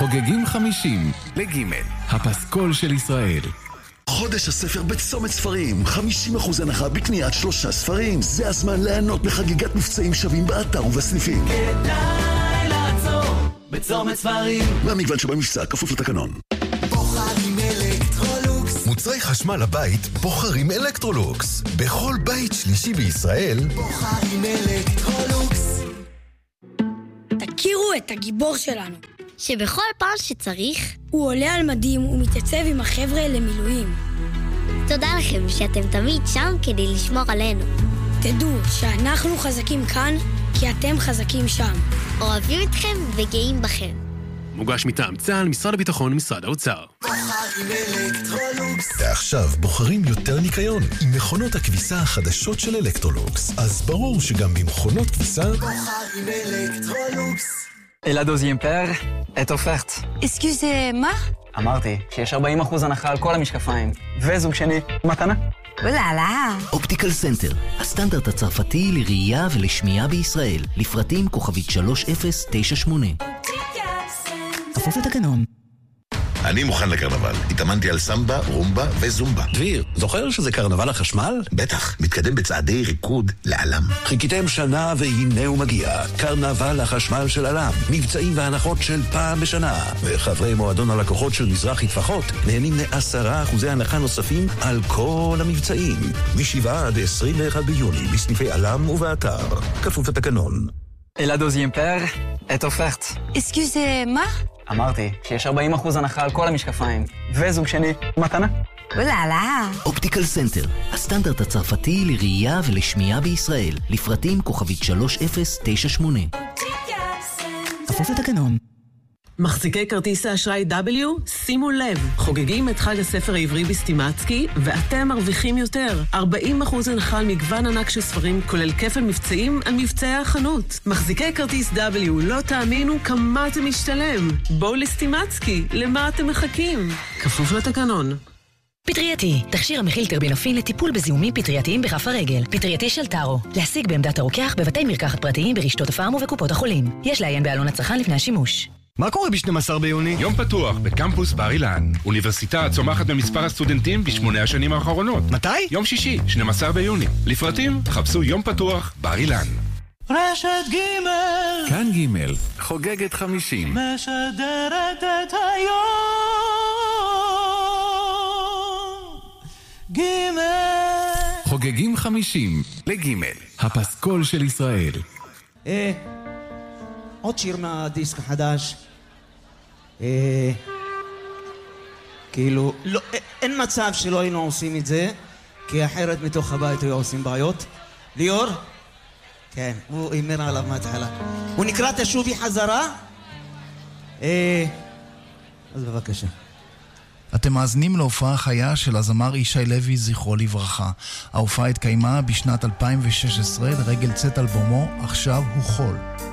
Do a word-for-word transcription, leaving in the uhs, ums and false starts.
חוגגים חמישים לגימל, הפסקול של ישראל. חודש הספר בצומת ספרים, חמישים אחוז הנחה בקניית שלושה ספרים. זה הזמן ליהנות בחגיגת מבצעים שווים באתר ובסניפים. כדאי לעצור בצומת ספרים. והמגוון שבמבצע כפוף לתקנון. בוחרים אלקטרולוקס. מוצרי חשמל לבית בוחרים אלקטרולוקס. בכל בית שלישי בישראל בוחרים אלקטרולוקס. תכירו את הגיבור שלנו, שבכל פעם שצריך הוא עולה על מדים ומתייצב עם החבר'ה למילואים. תודה לכם שאתם תמיד שם כדי לשמור עלינו. תדעו שאנחנו חזקים כאן כי אתם חזקים שם. אוהבים אתכם וגאים בכם. מוגש מטעם צה"ל, משרד הביטחון ומשרד האוצר. בוחרים אלקטרולוקס. ועכשיו בוחרים יותר ניקיון עם מכונות הכביסה החדשות של אלקטרולוקס. אז ברור שגם במכונות כביסה בוחרים אלקטרולוקס. אלעד דוזיאם פר, את אופרט. אסקיוזה, מה? אמרתי שיש ארבעים אחוז הנחה על כל המשקפיים, וזוג שני, מתנה. וואלה. אופטיקל סנטר, הסטנדרט הצרפתי לראייה ולשמיעה בישראל, לפרטים כוכבית שלוש אפס תשע שמונה. כפוף לתקנון. אני מוכן לקרנבל. התאמנתי על סמבה, רומבה וזומבה. דביר, זוכר שזה קרנבל החשמל? בטח, מתקדם בצעדי ריקוד לעלם. חיכיתם שנה והנה הוא מגיע. קרנבל החשמל של עלם. מבצעים והנחות של פעם בשנה. וחברי מועדון הלקוחות של מזרחי טפחות נהנים לעשרה אחוזי הנחה נוספים על כל המבצעים. משבעה עד עשרים ואחד ביוני בסניפי עלם ובאתר. כפוף לתקנון. אלעד דוזיאם פר, את אופרט. אסקיוזה, מה? אמרתי שיש ארבעים אחוז הנחה על כל המשקפיים, וזוג שני, מתנה. וואלה. אופטיקל סנטר, הסטנדרט הצרפתי לראייה ולשמיעה בישראל, לפרטים כוכבית שלוש אפס תשע שמונה. כפוף לתקנון. מחזיקי כרטיס האשראי W, שימו לב, חוגגים את חג הספר העברי בסטימצקי, ואתם מרוויחים יותר. ארבעים אחוז הנחה על מגוון ענק של ספרים, כולל כפל מבצעים על מבצעי החנות. מחזיקי כרטיס W, לא תאמינו כמה אתם משתלם. בואו לסטימצקי, למה אתם מחכים? כפוף לתקנון. פטרייתי, תכשיר המכיל טרבינופין לטיפול בזיהומים פטרייתיים בכף הרגל. פטרייתי של טארו, להשיג בעמדת הרוקח בבתי מרקחת פרטיים ברשתות הפארם ובקופות החולים. יש לעיין בעלון הצרכן לפני השימוש. מה קורה ב-שנים עשר ביוני? יום פתוח בקמפוס בר אילן. אוניברסיטה צומחת במספר הסטודנטים בשמונה השנים האחרונות. מתי? יום שישי, שנים עשר ביוני. לפרטים, חפשו יום פתוח בר אילן. רשת גימל. כאן גימל, חוגגת חמישים. משדרת את היום. גימל. חוגגים חמישים לגימל, הפסקול של ישראל. אה... עוד שיר מהדיסק החדש. אה... כאילו, לא, אין מצב שלא היינו עושים את זה, כי אחרת מתוך הבית היו עושים בעיות. ליאור? כן, הוא אימר עליו מההתחלה. הוא נקרא תשובי חזרה? אה... אז בבקשה. אתם מאזינים להופעה חיה של הזמר ישי לוי זכרו לברכה. ההופעה התקיימה בשנת אלפיים ושש עשרה לרגל צאת אלבומו עכשיו הוא חול.